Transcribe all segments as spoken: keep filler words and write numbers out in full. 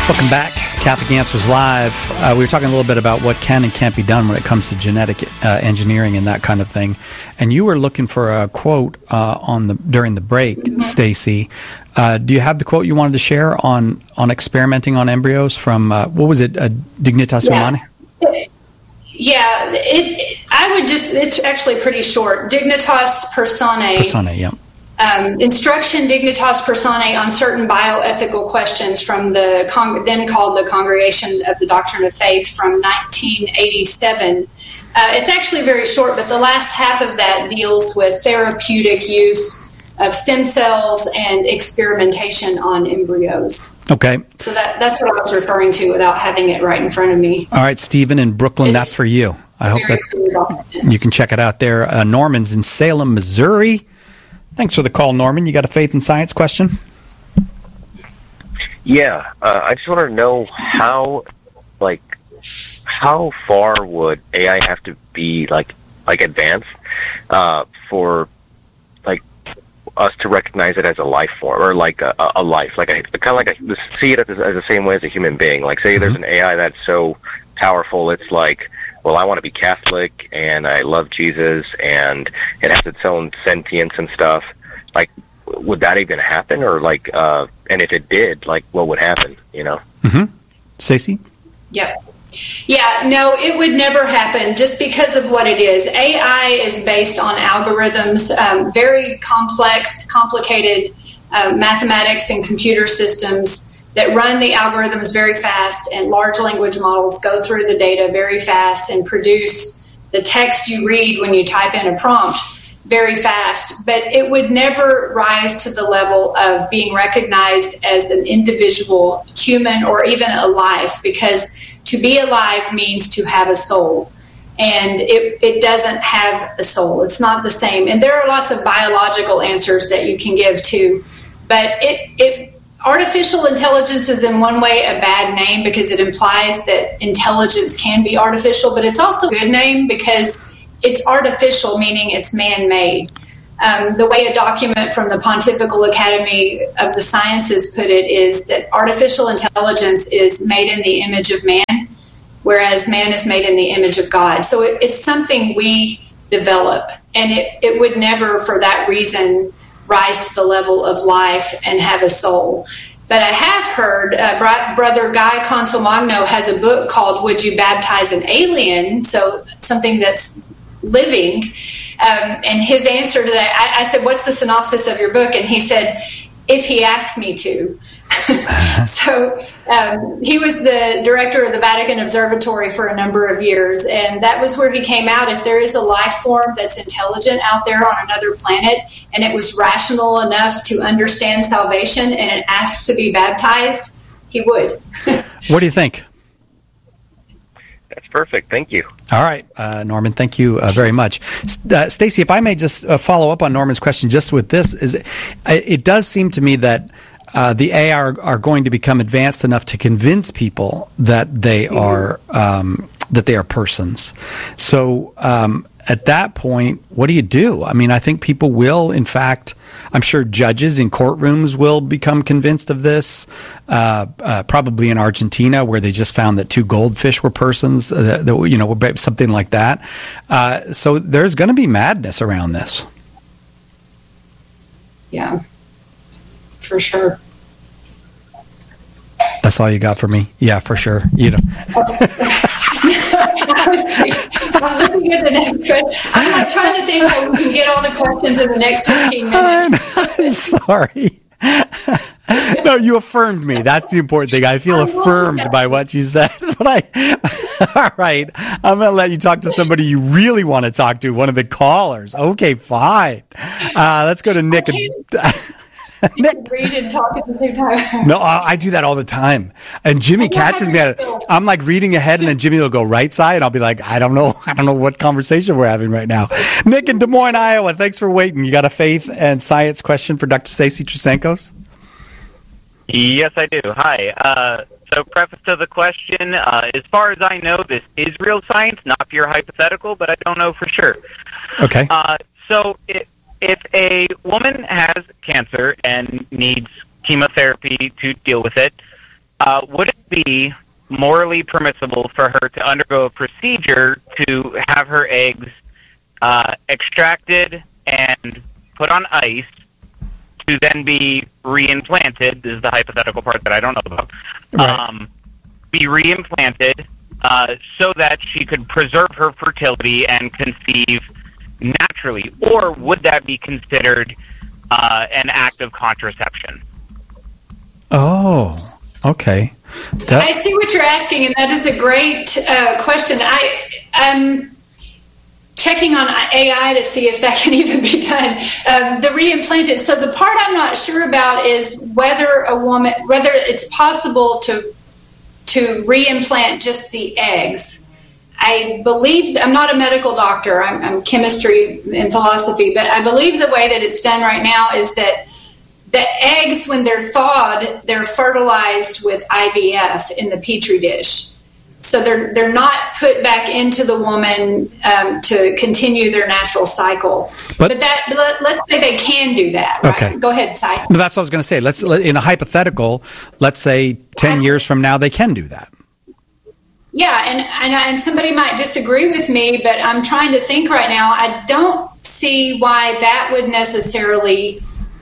Welcome back, Catholic Answers Live. Uh, we were talking a little bit about what can and can't be done when it comes to genetic uh, engineering and that kind of thing. And you were looking for a quote uh, on the during the break, Stacy. Uh, do you have the quote you wanted to share on, on experimenting on embryos from, uh, what was it, uh, Dignitas yeah. Humanae? Yeah, it, it, I would just, it's actually pretty short. Dignitas Personae. Personae, yeah. Um, instruction Dignitas Personae on certain bioethical questions from the con- then called the Congregation of the Doctrine of Faith from nineteen eighty-seven. Uh, it's actually very short, but the last half of that deals with therapeutic use of stem cells and experimentation on embryos. Okay. So that, that's what I was referring to without having it right in front of me. All right, Stephen in Brooklyn, It's that's for you. I hope very that cool. you can check it out there. Uh, Norman's in Salem, Missouri. Thanks for the call, Norman. You got a faith and science question? Yeah, uh, I just want to know how, like, how far would A I have to be, like, like advanced uh, for, like, us to recognize it as a life form or like a, a life, like a, kind of like a, see it as, as the same way as a human being. Like, say, mm-hmm. there's an A I that's so powerful, it's like, well, I want to be Catholic, and I love Jesus, and it has its own sentience and stuff. Like, would that even happen? Or, like, uh, and if it did, like, what would happen, you know? Mm-hmm. Stacey? Yep. Yeah, no, it would never happen just because of what it is. A I is based on algorithms, um, very complex, complicated uh, mathematics and computer systems that run the algorithms very fast, and large language models go through the data very fast and produce the text you read when you type in a prompt very fast. But it would never rise to the level of being recognized as an individual human or even alive, because to be alive means to have a soul. And it, it doesn't have a soul. It's not the same. And there are lots of biological answers that you can give to, but it it artificial intelligence is in one way a bad name because it implies that intelligence can be artificial, but it's also a good name because it's artificial, meaning it's man-made. Um, the way a document from the Pontifical Academy of the Sciences put it is that artificial intelligence is made in the image of man, whereas man is made in the image of God. So it, it's something we develop, and it, it would never, for that reason, rise to the level of life and have a soul. But I have heard uh, Bro- Brother Guy Consolmagno has a book called Would You Baptize an Alien? So something that's living. Um, and his answer to that, I, I said, what's the synopsis of your book? And he said, if he asked me to. So um, he was the director of the Vatican Observatory for a number of years, and that was where he came out. If there is a life form that's intelligent out there on another planet, and it was rational enough to understand salvation, and it asked to be baptized, he would. What do you think? That's perfect. Thank you. All right, uh, Norman, thank you uh, very much. Uh, Stacy, if I may just uh, follow up on Norman's question just with this, is it, it does seem to me that uh, the A I are, are going to become advanced enough to convince people that they are um, that they are persons. So um, at that point, what do you do? I mean, I think people will, in fact, I'm sure judges in courtrooms will become convinced of this, uh, uh, probably in Argentina, where they just found that two goldfish were persons, uh, that, you know, something like that. Uh, so there's going to be madness around this. Yeah, for sure. That's all you got for me? Yeah, for sure. You know. I was, I was looking at the next question. I'm like trying to think how we can get all the questions in the next fifteen minutes. I'm sorry. No, you affirmed me. That's the important thing. I feel affirmed by what you said. But I, all right, I'm going to let you talk to somebody you really want to talk to, one of the callers. Okay, fine. Uh, let's go to Nick. You can read and talk at the same time. No, I, I do that all the time. And Jimmy catches me at it. I'm like reading ahead, and then Jimmy will go right side, and I'll be like, I don't know. I don't know what conversation we're having right now. Nick in Des Moines, Iowa, thanks for waiting. You got a faith and science question for Doctor Stacy Trasancos? Yes, I do. Hi. Uh, so preface to the question, uh, as far as I know, this is real science, not pure hypothetical, but I don't know for sure. Okay. Uh, so it, if a woman has cancer and needs chemotherapy to deal with it, uh, would it be morally permissible for her to undergo a procedure to have her eggs uh, extracted and put on ice to then be reimplanted? This is the hypothetical part that I don't know about. Right. Um, be reimplanted uh, so that she could preserve her fertility and conceive naturally? Or would that be considered uh, an act of contraception? Oh, okay. That- I see what you're asking, and that is a great uh, question. I am checking on A I to see if that can even be done. Um, the reimplanted. So the part I'm not sure about is whether a woman, whether it's possible to to reimplant just the eggs. I believe, I'm not a medical doctor, I'm, I'm chemistry and philosophy, but I believe the way that it's done right now is that the eggs, when they're thawed, they're fertilized with I V F in the Petri dish. So they're they're not put back into the woman um, to continue their natural cycle. But, but that let, let's say they can do that. Right? Okay. Go ahead, Cy. No, that's what I was going to say. Let's in a hypothetical. Let's say ten years from now they can do that. Yeah, and, and and somebody might disagree with me, but I'm trying to think right now. I don't see why that would necessarily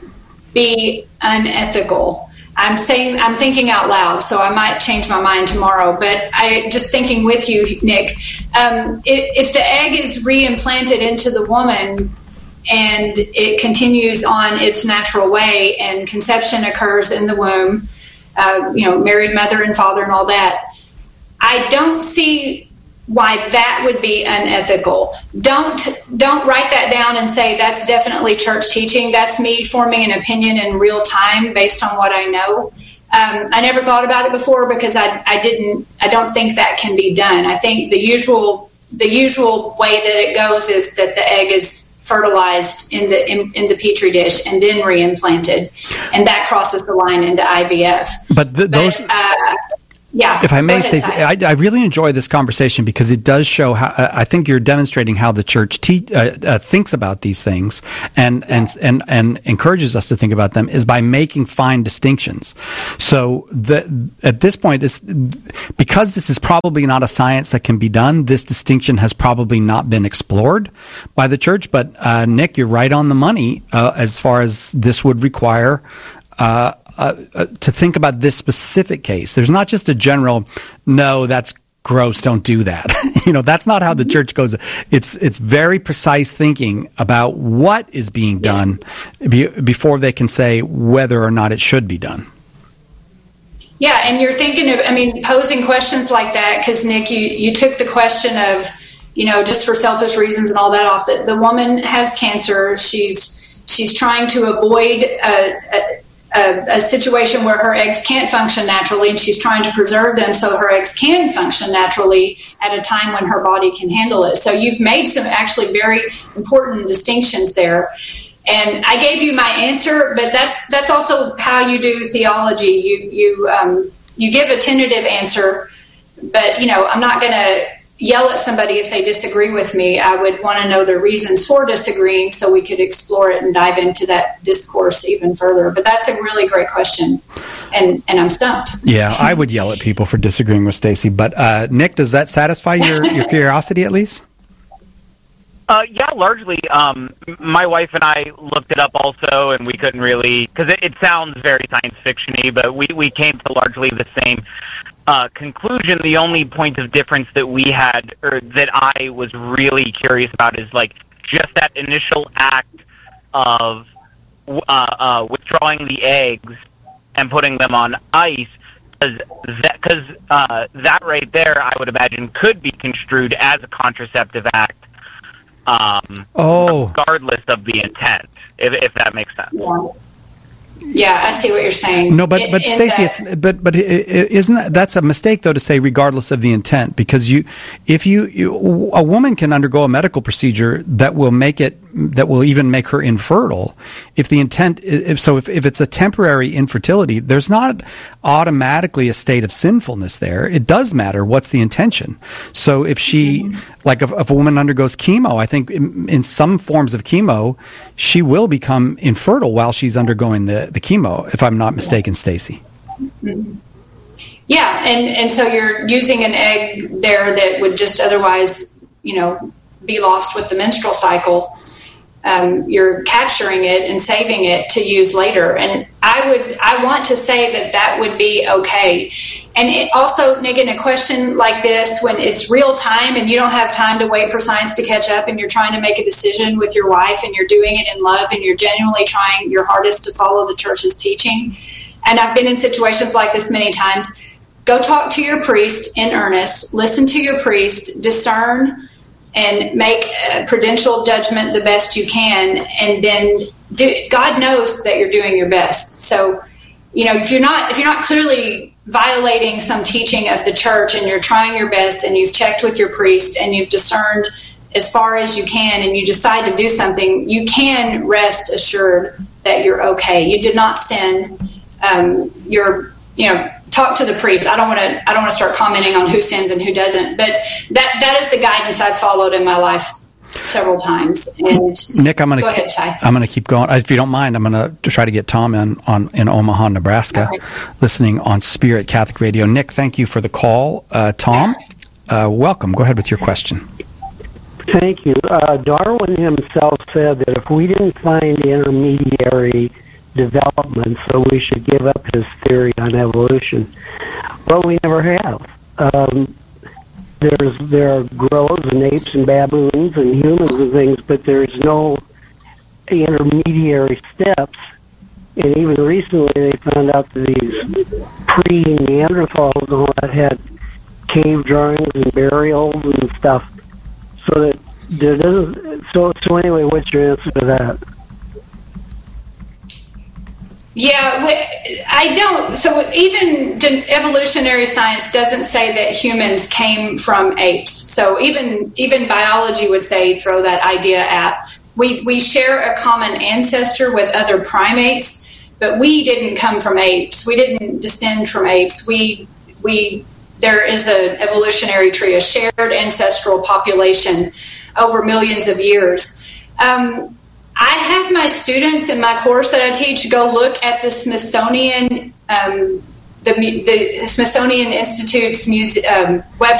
be unethical. I'm saying, I'm thinking out loud, so I might change my mind tomorrow. But I just thinking with you, Nick, um, if, if the egg is reimplanted into the woman and it continues on its natural way, and conception occurs in the womb, uh, you know, married mother and father and all that, I don't see why that would be unethical. Don't don't write that down and say that's definitely church teaching. That's me forming an opinion in real time based on what I know. Um, I never thought about it before because I, I didn't. I don't think that can be done. I think the usual the usual way that it goes is that the egg is fertilized in the in, in the Petri dish and then reimplanted, and that crosses the line into I V F. But, th- those. But, uh, Yeah. If I may ahead, say, I, I really enjoy this conversation because it does show how, uh, I think you're demonstrating how the church te- uh, uh, thinks about these things and, and, and, and encourages us to think about them is by making fine distinctions. So the, at this point, this, because this is probably not a science that can be done, this distinction has probably not been explored by the church. But, uh, Nick, you're right on the money, uh, as far as this would require, uh, Uh, uh, to think about this specific case. There's not just a general, no, that's gross, don't do that. You know, that's not how the church goes. It's it's very precise thinking about what is being done be, before they can say whether or not it should be done. Yeah, and you're thinking of, I mean, posing questions like that, because, Nick, you, you took the question of, you know, just for selfish reasons and all that off. The, the woman has cancer. She's, she's trying to avoid a, a A, a situation where her eggs can't function naturally, and she's trying to preserve them so her eggs can function naturally at a time when her body can handle it. So you've made some actually very important distinctions there. And I gave you my answer, but that's that's also how you do theology. You you um, you give a tentative answer, but you know I'm not going to yell at somebody if they disagree with me. I would want to know their reasons for disagreeing so we could explore it and dive into that discourse even further. But that's a really great question, and, and I'm stumped. Yeah, I would yell at people for disagreeing with Stacy. But uh, Nick, does that satisfy your, your curiosity at least? Uh, yeah, largely. Um, my wife and I looked it up also, and we couldn't really, because it, it sounds very science fiction-y, but we, we came to largely the same Uh, conclusion. The only point of difference that we had, or that I was really curious about, is like just that initial act of uh, uh, withdrawing the eggs and putting them on ice, because that, cause, uh, that right there, I would imagine, could be construed as a contraceptive act, um, oh. regardless of the intent, if, if that makes sense. Yeah. Yeah, I see what you're saying. No, but but Stacy, it's but but isn't that, that's a mistake though to say regardless of the intent, because you if you, you a woman can undergo a medical procedure that will make it that will even make her infertile if the intent if so if, if it's a temporary infertility, there's not automatically a state of sinfulness there. It does matter what's the intention. So if she mm-hmm. like if, if a woman undergoes chemo, I think in, in some forms of chemo she will become infertile while she's undergoing the the chemo, if I'm not mistaken, Stacy. Yeah, and, and so you're using an egg there that would just otherwise, you know, be lost with the menstrual cycle. Um, you're capturing it and saving it to use later. And I would, I want to say that that would be okay. And it also, Nick, in a question like this, when it's real time and you don't have time to wait for science to catch up and you're trying to make a decision with your wife and you're doing it in love and you're genuinely trying your hardest to follow the church's teaching. And I've been in situations like this many times. Go talk to your priest in earnest, listen to your priest, discern and make a prudential judgment the best you can, and then do, God knows that you're doing your best. So, you know, if you're not if you're not clearly violating some teaching of the church and you're trying your best and you've checked with your priest and you've discerned as far as you can and you decide to do something, you can rest assured that you're okay. You did not sin. Um, you're, you know, talk to the priest. I don't want to. I don't want to start commenting on who sins and who doesn't. But that that is the guidance I've followed in my life several times. And Nick, I'm going go to. ahead, Ty. I'm going to keep going. If you don't mind, I'm going to try to get Tom in on in Omaha, Nebraska, Okay. listening on Spirit Catholic Radio. Nick, thank you for the call. Uh, Tom, uh, welcome. Go ahead with your question. Thank you. Uh, Darwin himself said that if we didn't find intermediary development, so we should give up his theory on evolution. Well, we never have. Um, there's there are gorillas and apes and baboons and humans and things, but there's no intermediary steps. And even recently, they found out that these pre-Neanderthals and all that had cave drawings and burials and stuff. So that there doesn't. So so anyway, what's your answer to that? Yeah, I don't. So even evolutionary science doesn't say that humans came from apes. So even even biology would say throw that idea out. We we share a common ancestor with other primates, but we didn't come from apes. We didn't descend from apes. We we there is an evolutionary tree, a shared ancestral population over millions of years. Um, I have my students in my course that I teach go look at the Smithsonian, um, the, the Smithsonian Institute's muse, um, website.